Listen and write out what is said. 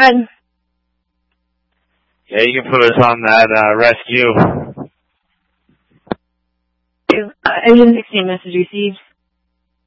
ahead. Yeah, you can put us on that rescue. Engine 16 message received.